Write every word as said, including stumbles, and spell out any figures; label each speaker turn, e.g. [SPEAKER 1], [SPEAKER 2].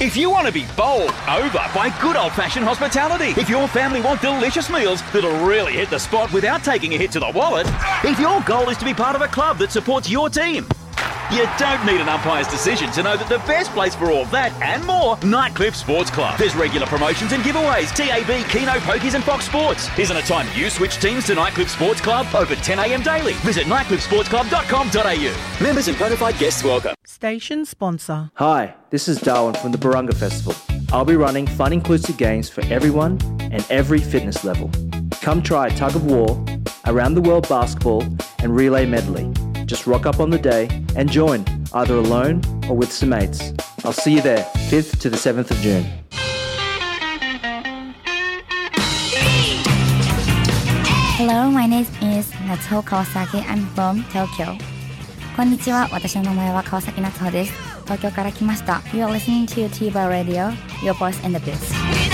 [SPEAKER 1] If you want to be bowled over by good old-fashioned hospitality, if your family want delicious meals that'll really hit the spot without taking a hit to the wallet, if your goal is to be part of a club that supports your team, you don't need an umpire's decision to know that the best place for all that and more, Nightcliff Sports Club. There's regular promotions and giveaways, T A B, Keno, Pokies and Fox Sports. Isn't it time you switch teams to Nightcliff Sports Club? Open ten a.m. daily. Visit nightcliff sports club dot com dot a u. Members and bona fide guests welcome.
[SPEAKER 2] Station sponsor.
[SPEAKER 3] Hi, this is Darwin from the Barunga Festival. I'll be running fun inclusive games for everyone and every fitness level. Come try tug of war, around the world basketball and relay medley. Just rock up on the day and join, either alone or with some mates. I'll see you there, fifth to the seventh of June.
[SPEAKER 4] Hello, my name is Natsuho Kawasaki. I'm from Tokyo. こんにちは、私の名前は川崎夏穂です。東京から来ました。You are listening to TVer Radio, your voice in the biz.